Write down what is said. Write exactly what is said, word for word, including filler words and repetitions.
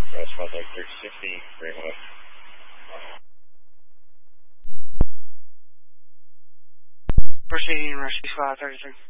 Rescue Squad thirty sixty, bring up. Proceeding Rescue Squad thirty-three.